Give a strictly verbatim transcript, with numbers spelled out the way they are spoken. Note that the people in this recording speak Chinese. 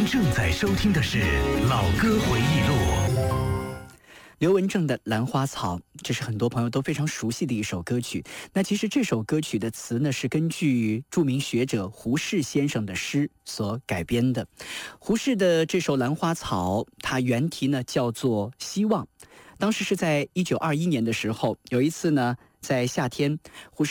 正在收听的是《老歌回忆录》。 刘文正的《兰花草》，这是很多朋友都非常熟悉的一首歌曲。那其实这首歌曲的词呢，是根据著名学者胡适先生的诗所改编的。胡适的这首《兰花草》，它原题呢叫做《希望》。当时是在一九二一年的时候，有一次呢，在夏天，胡适